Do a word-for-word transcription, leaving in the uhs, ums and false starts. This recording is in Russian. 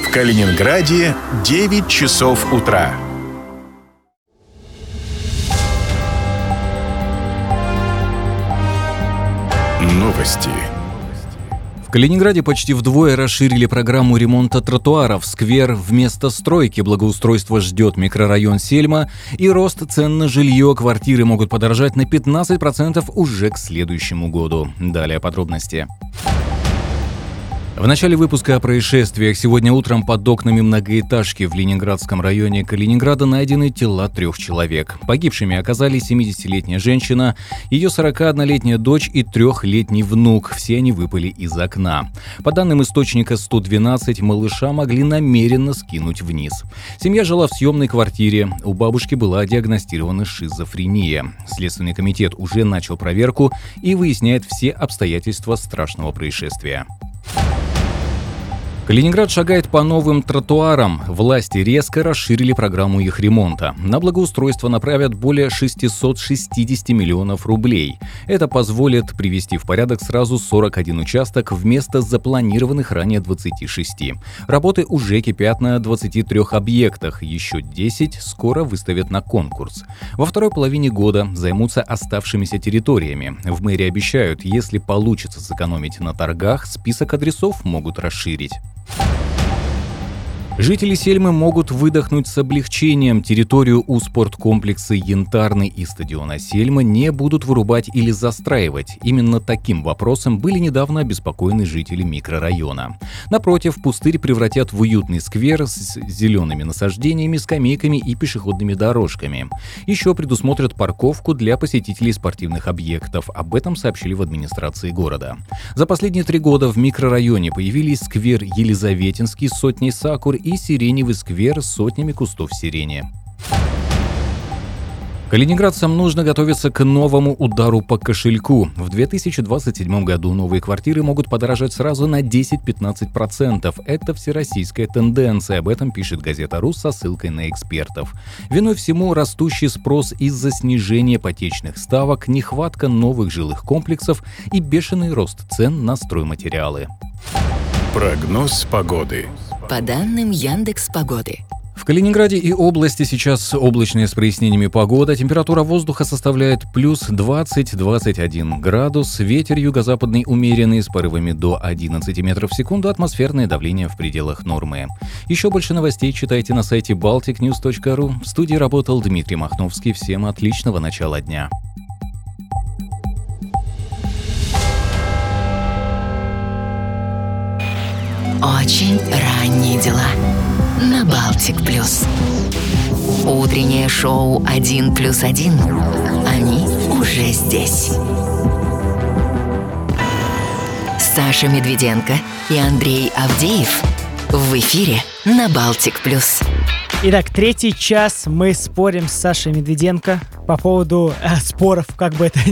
В Калининграде девять часов утра. Новости. В Калининграде почти вдвое расширили программу ремонта тротуаров. Сквер вместо стройки. Благоустройство ждет микрорайон Сельма. И рост цен на жилье. Квартиры могут подорожать на пятнадцать процентов уже к следующему году. Далее подробности. В начале выпуска о происшествиях. Сегодня утром под окнами многоэтажки в Ленинградском районе Калининграда найдены тела трех человек. Погибшими оказались семидесятилетняя женщина, ее сорокаоднолетняя дочь и трехлетний внук. Все они выпали из окна. По данным источника сто двенадцать, малыша могли намеренно скинуть вниз. Семья жила в съемной квартире. У бабушки была диагностирована шизофрения. Следственный комитет уже начал проверку и выясняет все обстоятельства страшного происшествия. Калининград шагает по новым тротуарам. Власти резко расширили программу их ремонта. На благоустройство направят более шестьсот шестьдесят миллионов рублей. Это позволит привести в порядок сразу сорок один участок вместо запланированных ранее двадцати шести. Работы уже кипят на двадцати трёх объектах. Еще десять скоро выставят на конкурс. Во второй половине года займутся оставшимися территориями. В мэрии обещают, если получится сэкономить на торгах, список адресов могут расширить. Жители Сельмы могут выдохнуть с облегчением. Территорию у спорткомплекса «Янтарный» и стадиона Сельма не будут вырубать или застраивать. Именно таким вопросом были недавно обеспокоены жители микрорайона. Напротив, пустырь превратят в уютный сквер с зелеными насаждениями, скамейками и пешеходными дорожками. Еще предусмотрят парковку для посетителей спортивных объектов. Об этом сообщили в администрации города. За последние три года в микрорайоне появились сквер Елизаветинский с сотней сакур и сиреневый сквер с сотнями кустов сирени. Калининградцам нужно готовиться к новому удару по кошельку. В две тысячи двадцать седьмом году новые квартиры могут подорожать сразу на десять-пятнадцать процентов. Это всероссийская тенденция, об этом пишет газета «Рус» со ссылкой на экспертов. Виной всему растущий спрос из-за снижения ипотечных ставок, нехватка новых жилых комплексов и бешеный рост цен на стройматериалы. Прогноз погоды. По данным Яндекс.Погоды. В Калининграде и области сейчас облачная с прояснениями погода. Температура воздуха составляет плюс двадцать - двадцать один градус. Ветер юго-западный умеренный с порывами до одиннадцати метров в секунду. Атмосферное давление в пределах нормы. Еще больше новостей читайте на сайте балтик ньюс точка ру. В студии работал Дмитрий Махновский. Всем отличного начала дня. Очень ранние дела на Балтик Плюс. Утреннее шоу «Один плюс один». Они уже здесь. Саша Медведенко и Андрей Авдеев в эфире на Балтик Плюс. Итак, третий час мы спорим с Сашей Медведенко по поводу э, споров, как бы это